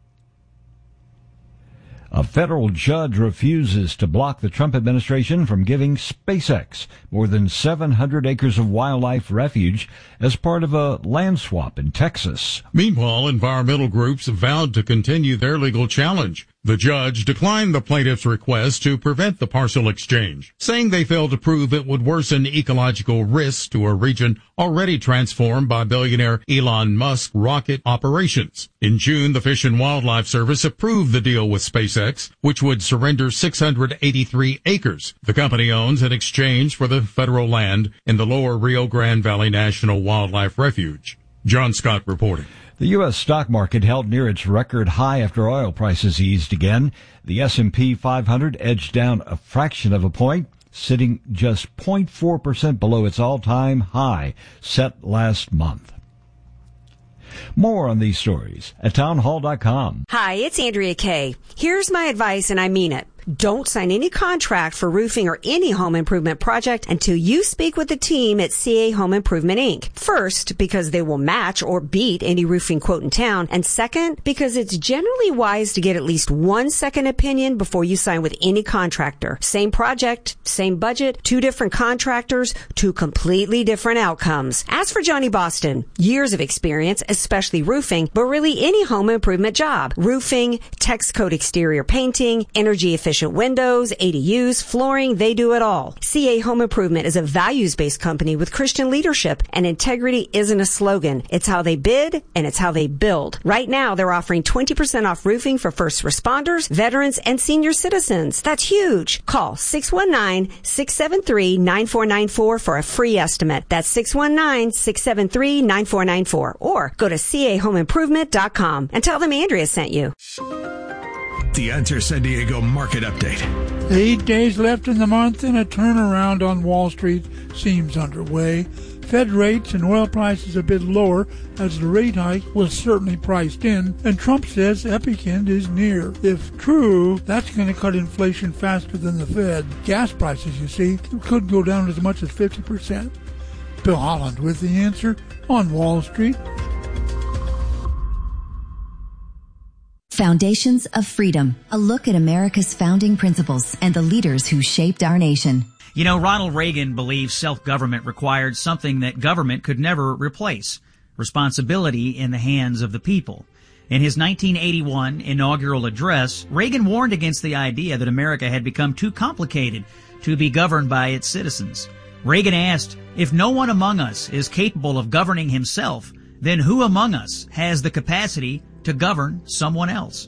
A federal judge refuses to block the Trump administration from giving SpaceX more than 700 acres of wildlife refuge as part of a land swap in Texas. Meanwhile, environmental groups have vowed to continue their legal challenge. The judge declined the plaintiff's request to prevent the partial exchange, saying they failed to prove it would worsen ecological risks to a region already transformed by billionaire Elon Musk's rocket operations. In June, the Fish and Wildlife Service approved the deal with SpaceX, which would surrender 683 acres the company owns in exchange for the federal land in the lower Rio Grande Valley National Wildlife Refuge. John Scott reporting. The U.S. stock market held near its record high after oil prices eased again. The S&P 500 edged down a fraction of a point, sitting just 0.4% below its all-time high set last month. More on these stories at townhall.com. Hi, it's Andrea Kay. Here's my advice, and I mean it. Don't sign any contract for roofing or any home improvement project until you speak with the team at CA Home Improvement, Inc. First, because they will match or beat any roofing quote in town. And second, because it's generally wise to get at least one second opinion before you sign with any contractor. Same project, same budget, two different contractors, two completely different outcomes. Ask for Johnny Boston. Years of experience, especially roofing, but really any home improvement job. Roofing, text code exterior painting, energy efficient windows, ADUs, flooring, they do it all. CA Home Improvement is a values-based company with Christian leadership, and integrity isn't a slogan. It's how they bid, and it's how they build. Right now, they're offering 20% off roofing for first responders, veterans, and senior citizens. That's huge. Call 619-673-9494 for a free estimate. That's 619-673-9494. Or go to cahomeimprovement.com and tell them Andrea sent you. The Answer San Diego Market Update. 8 days left in the month and a turnaround on Wall Street seems underway. Fed rates and oil prices a bit lower as the rate hike was certainly priced in, and Trump says epic end is near. If true, that's going to cut inflation faster than the Fed. Gas prices, you see, could go down as much as 50%. Bill Holland with the answer on Wall Street. Foundations of Freedom, a look at America's founding principles and the leaders who shaped our nation. You know, Ronald Reagan believed self-government required something that government could never replace: responsibility in the hands of the people. In his 1981 inaugural address, Reagan warned against the idea that America had become too complicated to be governed by its citizens. Reagan asked, if no one among us is capable of governing himself, then who among us has the capacity to govern someone else?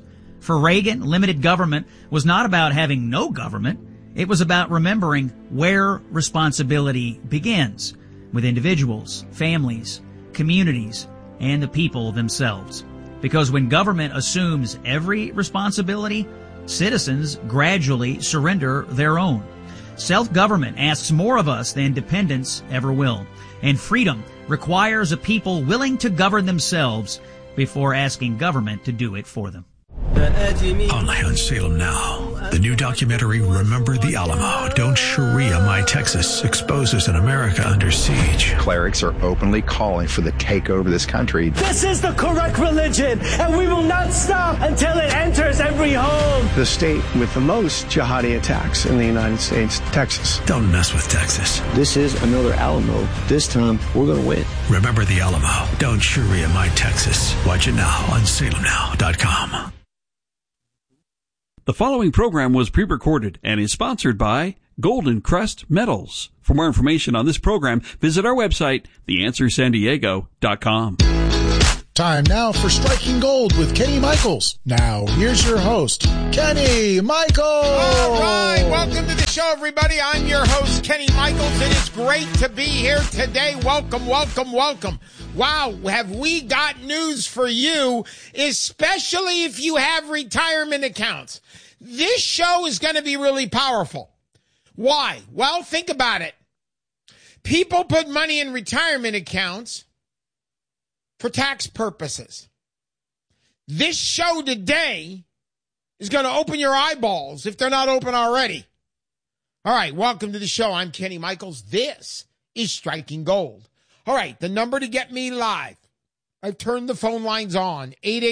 For Reagan, limited government was not about having no government. It was about remembering where responsibility begins, with individuals, families, communities, and the people themselves. Because when government assumes every responsibility, citizens gradually surrender their own. Self-government asks more of us than dependence ever will. And freedom requires a people willing to govern themselves before asking government to do it for them. Only on Salem Now. The new documentary, Remember the Alamo, Don't Sharia My Texas, exposes an America under siege. Clerics are openly calling for the takeover of this country. This is the correct religion, and we will not stop until it enters every home. The state with the most jihadi attacks in the United States, Texas. Don't mess with Texas. This is another Alamo. This time, we're going to win. Remember the Alamo, Don't Sharia My Texas. Watch it now on salemnow.com. The following program was pre-recorded and is sponsored by Golden Crest Metals. For more information on this program, visit our website, theanswersandiego.com. Time now for Striking Gold with Kenny Michaels. Now, here's your host, Kenny Michaels. All right, welcome to the show, everybody. I'm your host, Kenny Michaels. It is great to be here today. Welcome, welcome, welcome. Wow, have we got news for you, especially if you have retirement accounts. This show is going to be really powerful. Why? Well, think about it. People put money in retirement accounts for tax purposes. This show today is going to open your eyeballs if they're not open already. All right, welcome to the show. I'm Kenny Michaels. This is Striking Gold. All right, the number to get me live. I've turned the phone lines on.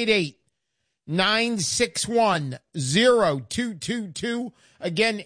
888-961-0222. Again,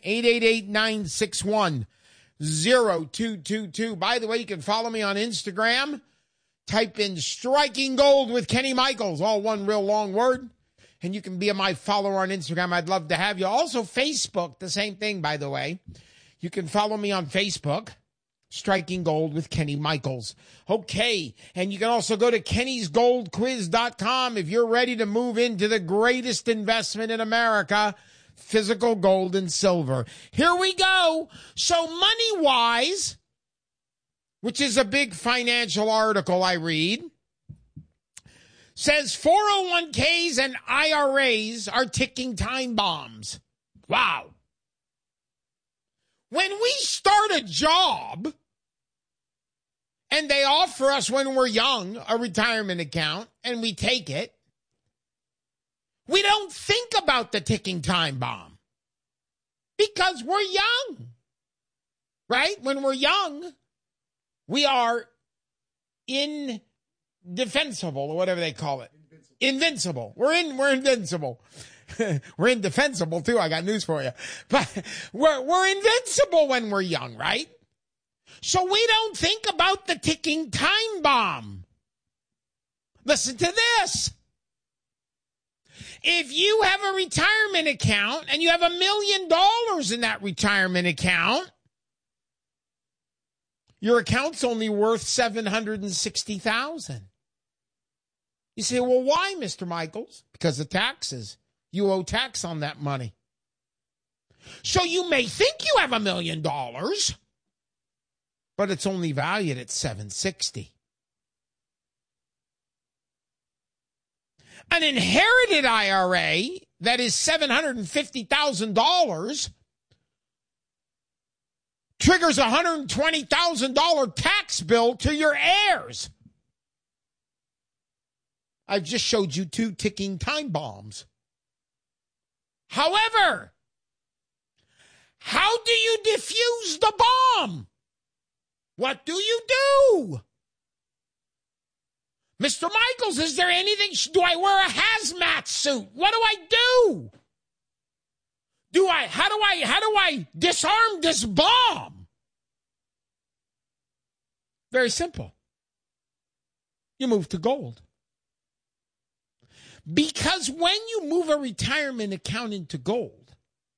888-961-0222. By the way, you can follow me on Instagram. Type in Striking Gold with Kenny Michaels, all one real long word. And you can be my follower on Instagram. I'd love to have you. Also, Facebook, the same thing, by the way. You can follow me on Facebook. Striking Gold with Kenny Michaels. Okay, and you can also go to kennysgoldquiz.com if you're ready to move into the greatest investment in America, physical gold and silver. Here we go. So money-wise, which is a big financial article I read, says 401ks and IRAs are ticking time bombs. Wow. When we start a job and they offer us when we're young a retirement account and we take it, we don't think about the ticking time bomb because we're young, right? When we're young, we are indefensible or whatever they call it. Invincible. We're invincible. We're indefensible too. I got news for you. But we're invincible when we're young, right? So we don't think about the ticking time bomb. Listen to this. If you have a retirement account and you have $1 million in that retirement account, your account's only worth $760,000. You say, well, why, Mr. Michaels? Because of taxes. You owe tax on that money. So you may think you have $1 million, but it's only valued at $760,000. An inherited IRA that is $750,000 triggers a $120,000 tax bill to your heirs. I've just showed you 2 ticking time bombs. However, how do you defuse the bomb? What do you do? Mr. Michaels, is there anything? Do I wear a hazmat suit? What do I do? How do I disarm this bomb? Very simple. You move to gold. Because when you move a retirement account into gold,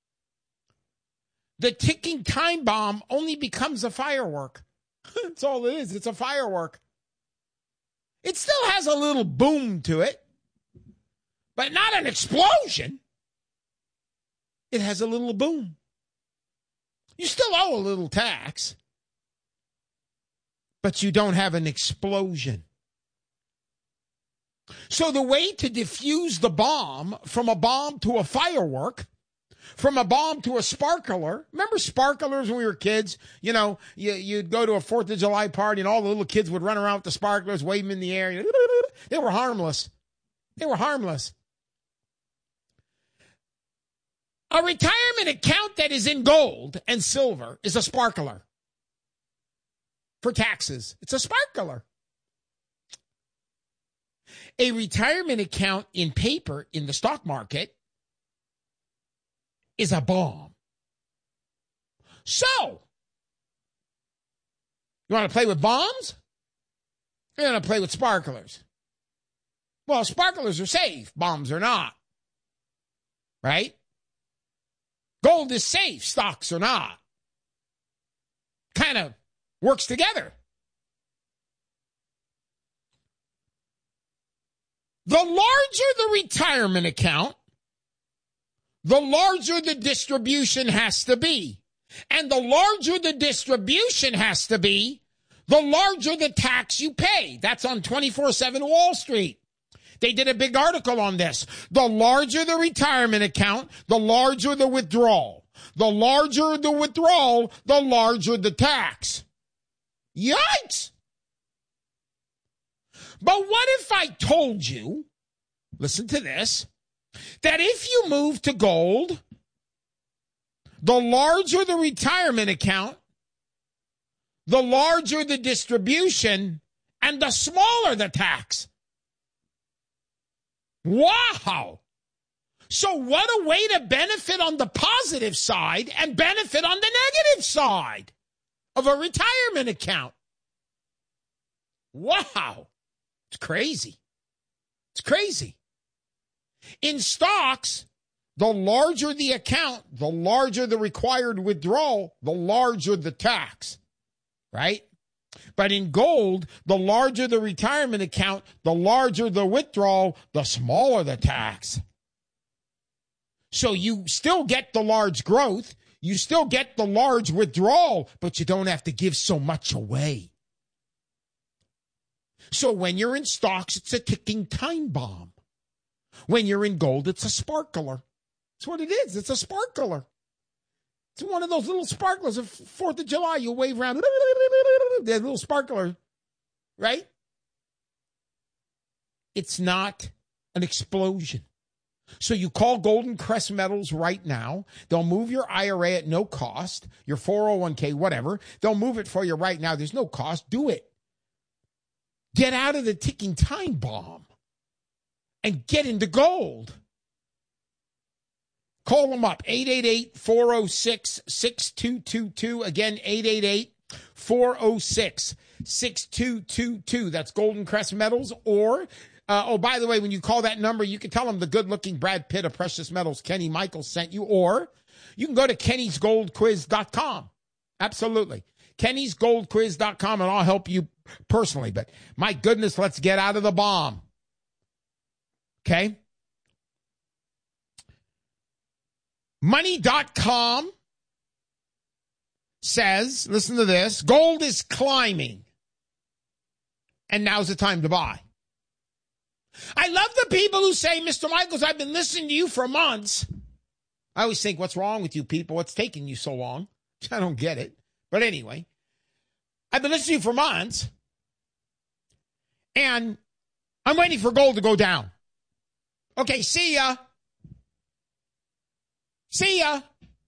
the ticking time bomb only becomes a firework. That's all it is. It's a firework. It still has a little boom to it, but not an explosion. It has a little boom. You still owe a little tax, but you don't have an explosion. So the way to diffuse the bomb, from a bomb to a firework, from a bomb to a sparkler. Remember sparklers when we were kids? You know, you'd go to a 4th of July party and all the little kids would run around with the sparklers, wave them in the air. They were harmless. They were harmless. A retirement account that is in gold and silver is a sparkler. For taxes, it's a sparkler. A retirement account in paper in the stock market is a bomb. So, you want to play with bombs? You're going to play with sparklers. Well, sparklers are safe. Bombs are not. Right? Gold is safe. Stocks are not. Kind of works together. The larger the retirement account, the larger the distribution has to be. And the larger the distribution has to be, the larger the tax you pay. That's on 24/7 Wall Street. They did a big article on this. The larger the retirement account, the larger the withdrawal. The larger the withdrawal, the larger the tax. Yikes! But what if I told you, listen to this, that if you move to gold, the larger the retirement account, the larger the distribution, and the smaller the tax. Wow! So what a way to benefit on the positive side and benefit on the negative side of a retirement account. Wow! It's crazy. It's crazy. In stocks, the larger the account, the larger the required withdrawal, the larger the tax, right? But in gold, the larger the retirement account, the larger the withdrawal, the smaller the tax. So you still get the large growth, you still get the large withdrawal, but you don't have to give so much away. So when you're in stocks, it's a ticking time bomb. When you're in gold, it's a sparkler. That's what it is. It's a sparkler. It's one of those little sparklers of 4th of July. You wave around, that little sparkler, right? It's not an explosion. So you call Golden Crest Metals right now. They'll move your IRA at no cost, your 401k, whatever. They'll move it for you right now. There's no cost. Do it. Get out of the ticking time bomb and get into gold. Call them up, 888-406-6222. Again, 888-406-6222. That's Golden Crest Metals. Or, by the way, when you call that number, you can tell them the good-looking Brad Pitt of Precious Metals, Kenny Michaels, sent you. Or you can go to kennysgoldquiz.com. Absolutely. kennysgoldquiz.com, and I'll help you personally. But my goodness, let's get out of the bomb. Okay? Money.com says, listen to this, gold is climbing, and now's the time to buy. I love the people who say, Mr. Michaels, I've been listening to you for months. I always think, what's wrong with you people? What's taking you so long? I don't get it. But anyway, I've been listening to you for months, and I'm waiting for gold to go down. Okay, see ya. See ya.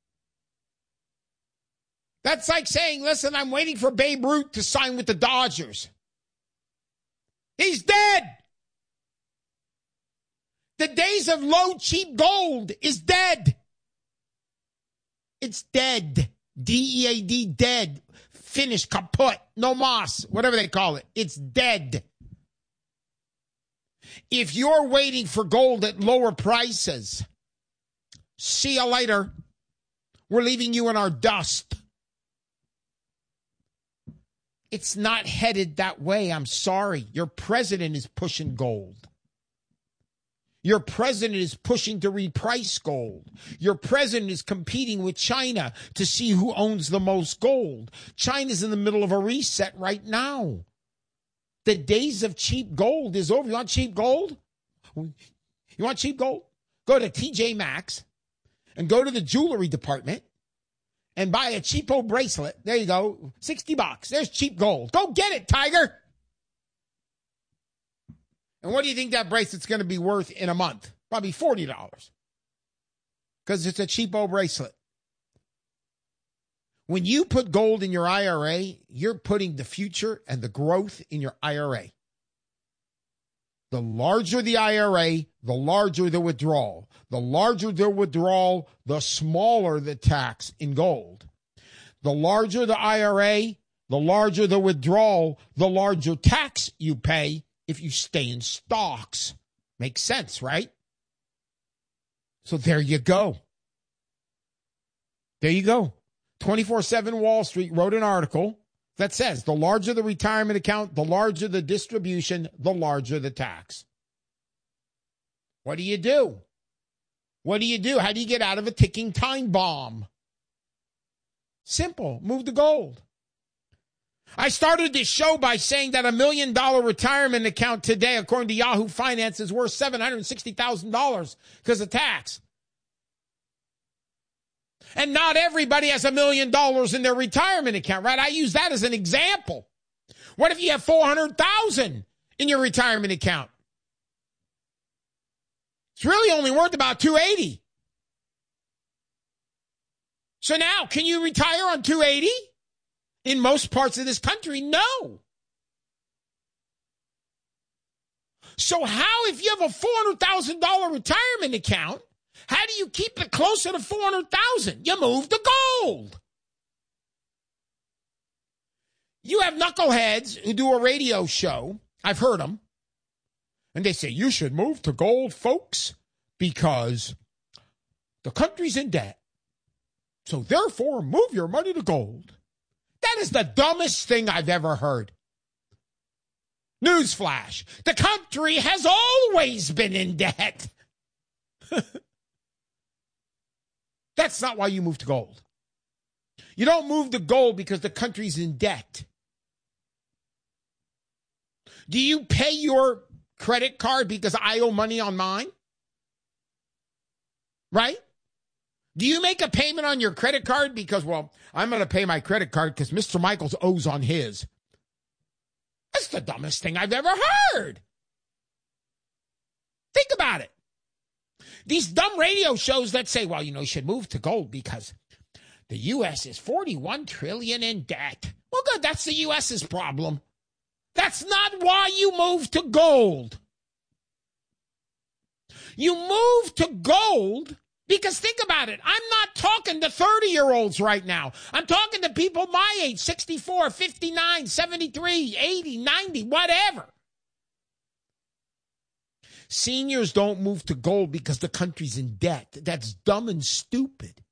That's like saying, listen, I'm waiting for Babe Ruth to sign with the Dodgers. He's dead. The days of low, cheap gold is dead. It's dead. D-E-A-D, dead. Finished, kaput, no mas, whatever they call it. It's dead. If you're waiting for gold at lower prices, see you later. We're leaving you in our dust. It's not headed that way. I'm sorry. Your president is pushing gold. Your president is pushing to reprice gold. Your president is competing with China to see who owns the most gold. China's in the middle of a reset right now. The days of cheap gold is over. You want cheap gold? You want cheap gold? Go to TJ Maxx and go to the jewelry department and buy a cheapo bracelet. There you go. $60. There's cheap gold. Go get it, Tiger. And what do you think that bracelet's going to be worth in a month? Probably $40. Because it's a cheapo bracelet. When you put gold in your IRA, you're putting the future and the growth in your IRA. The larger the IRA, the larger the withdrawal. The larger the withdrawal, the smaller the tax in gold. The larger the IRA, the larger the withdrawal, the larger tax you pay if you stay in stocks. Makes sense, right? So there you go. There you go. 24/7 Wall Street wrote an article that says the larger the retirement account, the larger the distribution, the larger the tax. What do you do? What do you do? How do you get out of a ticking time bomb? Simple. Move to gold. I started this show by saying that $1 million retirement account today, according to Yahoo Finance, is worth $760,000 because of tax. And not everybody has $1 million in their retirement account, right? I use that as an example. What if you have $400,000 in your retirement account? It's really only worth about $280. So now, can you retire on $280? In most parts of this country, no. So how, if you have a $400,000 retirement account, how do you keep it closer to $400,000? You move to gold. You have knuckleheads who do a radio show. I've heard them. And they say, you should move to gold, folks, because the country's in debt. So therefore, move your money to gold. That is the dumbest thing I've ever heard. Newsflash. The country has always been in debt. That's not why you move to gold. You don't move to gold because the country's in debt. Do you pay your credit card because I owe money on mine? Right? Do you make a payment on your credit card because, well, I'm going to pay my credit card because Mr. Michaels owes on his? That's the dumbest thing I've ever heard. Think about it. These dumb radio shows that say, well, you should move to gold because the U.S. is $41 trillion in debt. Well, good, that's the U.S.'s problem. That's not why you move to gold. You move to gold because think about it. I'm not talking to 30-year-olds right now. I'm talking to people my age, 64, 59, 73, 80, 90, whatever. Seniors don't move to gold because the country's in debt. That's dumb and stupid.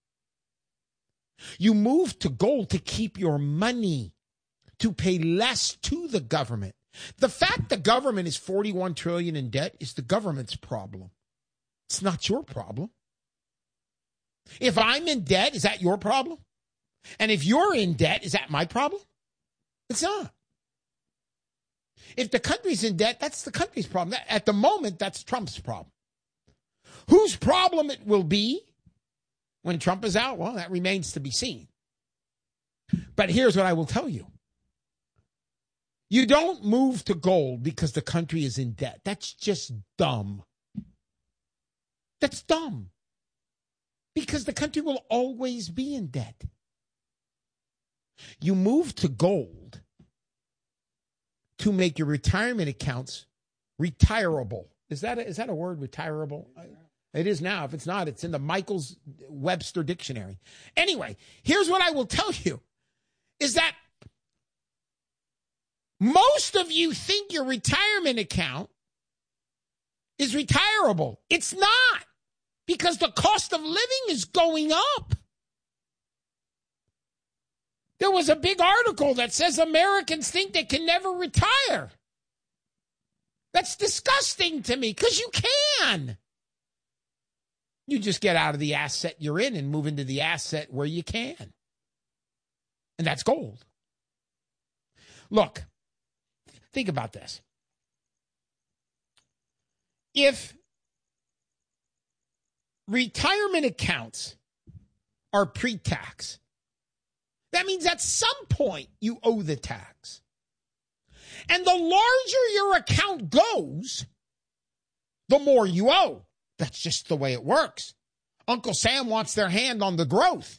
You move to gold to keep your money, to pay less to the government. The fact the government is $41 trillion in debt is the government's problem. It's not your problem. If I'm in debt, is that your problem? And if you're in debt, is that my problem? It's not. If the country's in debt, that's the country's problem. At the moment, that's Trump's problem. Whose problem it will be when Trump is out, well, that remains to be seen. But here's what I will tell you. You don't move to gold because the country is in debt. That's just dumb. That's dumb. Because the country will always be in debt. You move to gold to make your retirement accounts retirable. Is that a word, retirable? It is now. If it's not, it's in the Michaels Webster Dictionary. Anyway, here's what I will tell you, is that most of you think your retirement account is retirable. It's not, because the cost of living is going up. There was a big article that says Americans think they can never retire. That's disgusting to me because you can. You just get out of the asset you're in and move into the asset where you can. And that's gold. Look, think about this. If retirement accounts are pre-tax, that means at some point you owe the tax. And the larger your account goes, the more you owe. That's just the way it works. Uncle Sam wants their hand on the growth.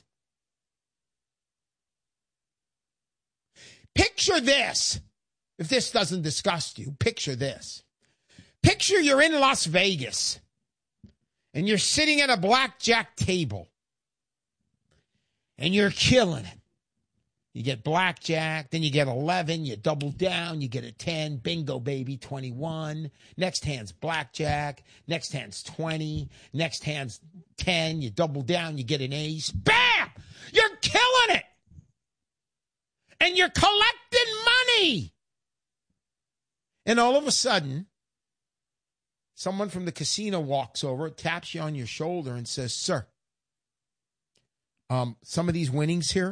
Picture this. If this doesn't disgust you, picture this. Picture you're in Las Vegas and you're sitting at a blackjack table and you're killing it. You get blackjack, then you get 11, you double down, you get a 10, bingo baby, 21. Next hand's blackjack, next hand's 20, next hand's 10, you double down, you get an ace. Bam! You're killing it! And you're collecting money! And all of a sudden, someone from the casino walks over, taps you on your shoulder and says, "Sir, some of these winnings here